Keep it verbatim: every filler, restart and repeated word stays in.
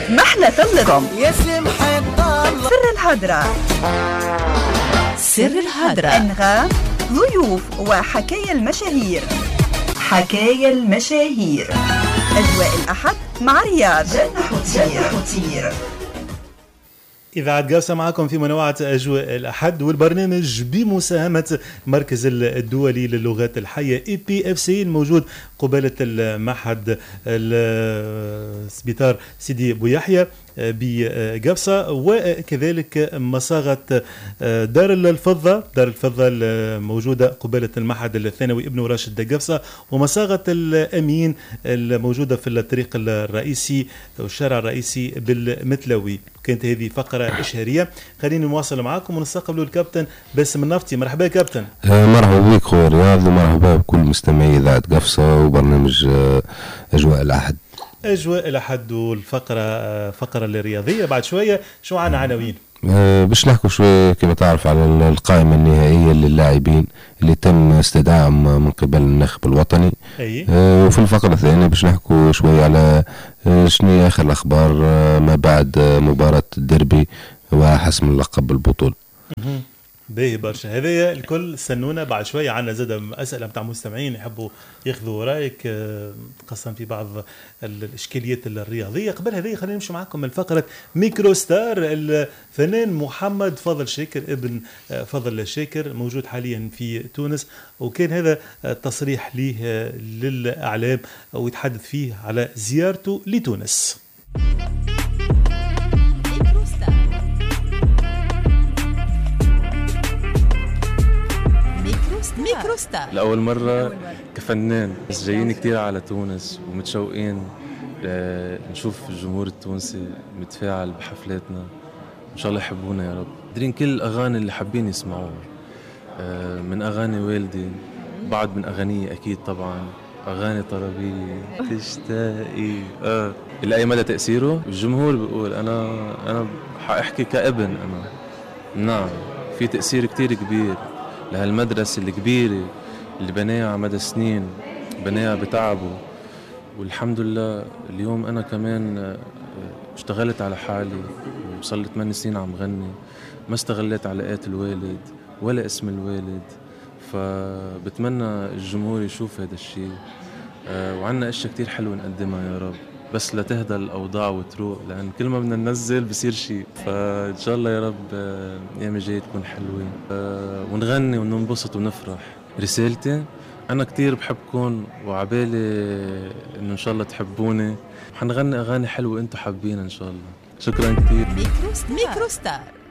محلى طلكم يا سمح الضل. سر الهدرة سر الهدرة أنغام ضيوف وحكايا المشاهير. حكايا المشاهير أجواء الأحد مع رياض جنة حطير. إذاعة قابسة معكم في منوعة أجواء الأحد، والبرنامج بمساهمة المركز الدولي للغات الحية إي بي إف سي الموجود قبالة المعهد السبيطار سيدي بويحيى بقابسة، وكذلك مصاغة دار الفضة دار الفضة الموجودة قبالة المعهد الثانوي ابن راشد قابسة، ومصاغة الأمين الموجودة في الطريق الرئيسي والشارع الرئيسي بالمتلوي. كانت هذه فقرة إشهارية. خليني نواصل معاكم ونستقبلوا الكابتن باسم النفطي. مرحبا كابتن. مرحبا بك خويا رياض، ومرحبا بكل مستمعي إذاعة قابسة وبرنامج أجواء الأحد. أجواء الأحد والفقرة فقرة الرياضية. بعد شوية شو عنا عناوين؟ أه باش نحكوا شوية كما تعرف على القائمة النهائية للاعبين اللي تم استدعائهم من قبل الناخب الوطني. أي. أه وفي الفقرة الثانية باش نحكوا شوية على أه شنو آخر الأخبار أه ما بعد أه مباراة الديربي وحسم اللقب البطولة. باهي برشا. هذايا الكل سنونا. بعد شوية عنا زادة أسئلة متاع مستمعين يحبوا ياخذوا رأيك خاصة في بعض الإشكاليات الرياضية. قبل هذه خلينا نمشي معكم من فقرة ميكرو ستار. الفنان محمد فضل شاكر ابن فضل شاكر موجود حاليا في تونس، وكان هذا تصريح ليه للإعلام ويتحدث فيه على زيارته لتونس. ميكرو ستار لأول مرة كفنان، بس جايين كتير على تونس ومتشوقين نشوف الجمهور التونسي متفاعل بحفلاتنا. إن شاء الله يحبونا يا رب. قادرين كل الأغاني اللي حابين يسمعوها، من أغاني والدي، بعض من أغاني أكيد طبعا أغاني طربية تشتاقي آه. إلى أي مدى تأثيره؟ الجمهور بيقول أنا أنا حأحكي كابن. أنا نعم في تأثير كتير كبير لهالمدرسة الكبيرة اللي بناها على مدى سنين، بناها بتعبه، والحمد لله اليوم أنا كمان اشتغلت على حالي وصل لي ثمان سنين عم غني، ما استغلت علاقات الوالد ولا اسم الوالد. فبتمنى الجمهور يشوف هذا الشيء، وعنا اشياء كتير حلوة نقدمها يا رب، بس لا تهدى الأوضاع وتروق، لأن كل ما بدنا ننزل بصير شيء. فإن شاء الله يا رب أيام الجاية تكون حلوين ونغني وننبسط ونفرح. رسالتي أنا كتير بحبكم وعبالي إنه إن شاء الله تحبوني. حنغني أغاني حلوة أنتوا حابين إن شاء الله. شكرا كتير. ميكرو ستار.